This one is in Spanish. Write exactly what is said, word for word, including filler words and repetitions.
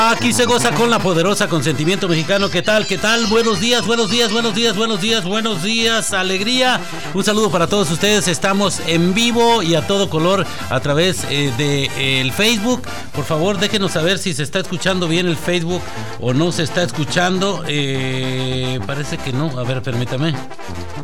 Aquí se goza con la poderosa Consentimiento Mexicano. ¿Qué tal? ¿Qué tal? Buenos días, buenos días, buenos días, buenos días, buenos días. Alegría. Un saludo para todos ustedes. Estamos en vivo y a todo color a través eh, de eh, el Facebook. Por favor, déjenos saber si se está escuchando bien el Facebook o no se está escuchando. Eh, parece que no. A ver, permítame.